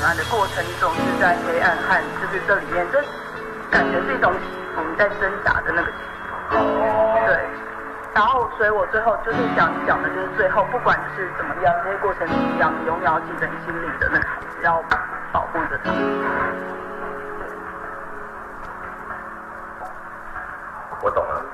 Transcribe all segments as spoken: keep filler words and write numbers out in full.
啊的过程，你总是在黑暗和就是这里面，这感觉是一种起伏，你在挣扎的那个起伏。哦。对。然后，所以我最后就是想讲的，就是最后不管就是怎么样，这些过程是一样，你永远要记得你心里的那个孩子，要保护着他。 我懂了。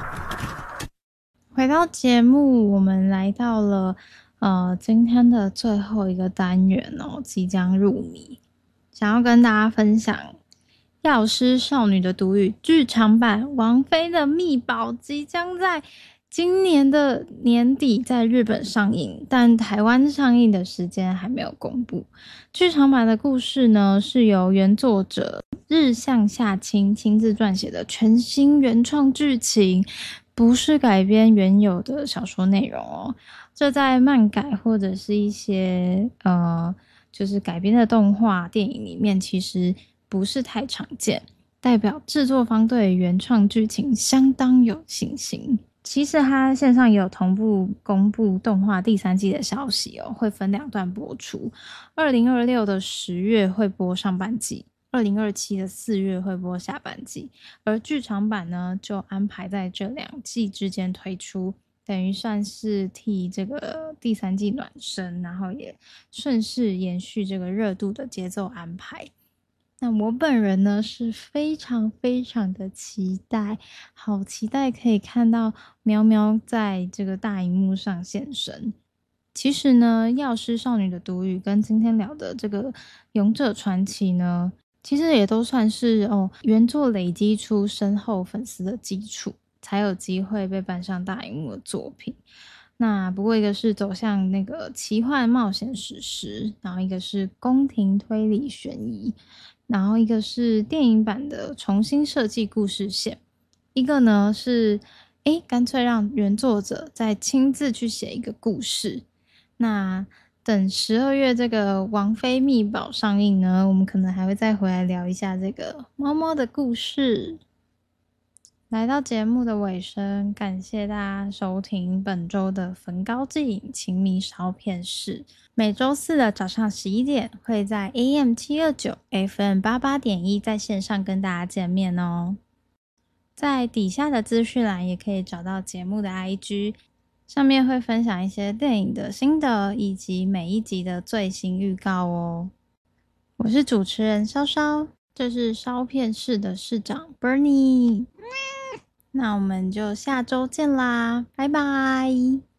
回到节目，我们来到了呃今天的最后一个单元哦，即将入迷，想要跟大家分享《药师少女的独语》剧场版王妃的秘宝即将在今年的年底在日本上映，但台湾上映的时间还没有公布。剧场版的故事呢，是由原作者日向夏清亲自撰写的全新原创剧情，不是改编原有的小说内容哦。这在漫改或者是一些呃，就是改编的动画电影里面，其实不是太常见，代表制作方对原创剧情相当有信心。其实它线上也有同步公布动画第三季的消息哦，会分两段播出。二零二六的十月会播上半季，二零二七的四月会播下半季，而剧场版呢就安排在这两季之间推出，等于算是替这个第三季暖身，然后也顺势延续这个热度的节奏安排。那我本人呢是非常非常的期待，好期待可以看到喵喵在这个大荧幕上现身。其实呢，药师少女的独语跟今天聊的这个勇者传奇呢，其实也都算是哦原作累积出深厚粉丝的基础，才有机会被搬上大荧幕的作品。那不过一个是走向那个奇幻冒险史诗，然后一个是宫廷推理悬疑，然后一个是电影版的重新设计故事线，一个呢是诶干脆让原作者再亲自去写一个故事。那等十二月这个王妃秘宝上映呢，我们可能还会再回来聊一下这个猫猫的故事。来到节目的尾声，感谢大家收听本周的焚高祭影情迷烧片室。每周四的早上十一点会在 A M 七二九 F M 八八点一 在线上跟大家见面哦。在底下的资讯栏也可以找到节目的 I G， 上面会分享一些电影的心得以及每一集的最新预告哦。我是主持人稍稍，这是烧片室的室长 Bernie。那我们就下周见啦，拜拜。